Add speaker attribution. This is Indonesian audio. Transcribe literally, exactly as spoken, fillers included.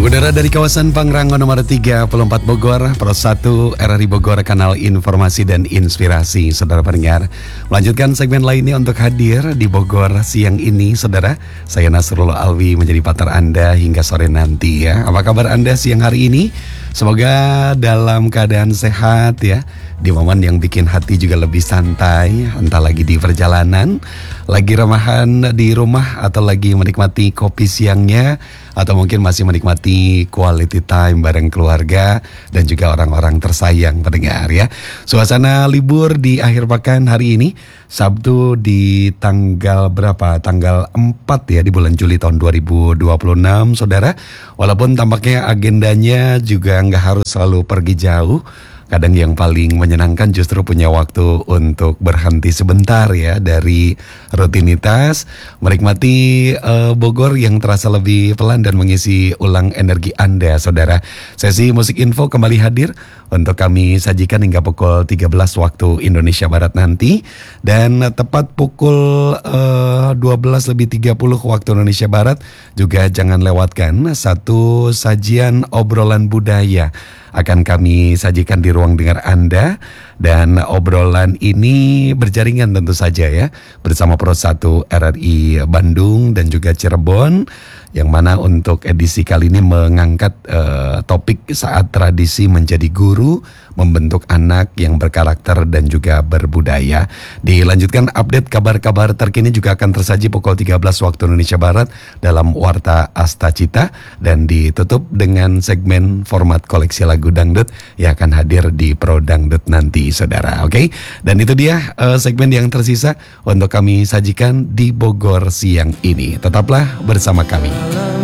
Speaker 1: Udara dari kawasan Pangrango nomor tiga puluh empat Bogor, Pro satu R R I Bogor, kanal informasi dan inspirasi. Saudara pendengar, melanjutkan segmen lainnya untuk hadir di Bogor siang ini. Saudara, saya Nasrul Alwi menjadi partner Anda hingga sore nanti ya. Apa kabar Anda siang hari ini? Semoga dalam keadaan sehat ya. Di momen yang bikin hati juga lebih santai, entah lagi di perjalanan, lagi remahan di rumah, atau lagi menikmati kopi siangnya, atau mungkin masih menikmati quality time bareng keluarga dan juga orang-orang tersayang pendengar ya. Suasana libur di akhir pekan hari ini, Sabtu di tanggal berapa? Tanggal empat ya di bulan Juli tahun dua ribu dua puluh enam, saudara. Walaupun tampaknya agendanya juga nggak harus selalu pergi jauh. Kadang yang paling menyenangkan justru punya waktu untuk berhenti sebentar ya dari rutinitas, menikmati uh, Bogor yang terasa lebih pelan dan mengisi ulang energi Anda, saudara. Sesi Musik Info kembali hadir untuk kami sajikan hingga pukul tiga belas waktu Indonesia Barat nanti. Dan tepat pukul uh, dua belas lebih tiga puluh waktu Indonesia Barat juga jangan lewatkan satu sajian obrolan budaya akan kami sajikan di ruang dengar Anda. Dan obrolan ini berjaringan tentu saja ya bersama Pro satu R R I Bandung dan juga Cirebon, yang mana untuk edisi kali ini mengangkat uh, topik saat tradisi menjadi guru membentuk anak yang berkarakter dan juga berbudaya. Dilanjutkan update kabar-kabar terkini juga akan tersaji pukul tiga belas waktu Indonesia Barat dalam Warta Asta Cita, dan ditutup dengan segmen format koleksi lagu dangdut yang akan hadir di Pro Dangdut nanti, saudara. Oke, okay? Dan itu dia uh, segmen yang tersisa untuk kami sajikan di Bogor siang ini. Tetaplah bersama kami.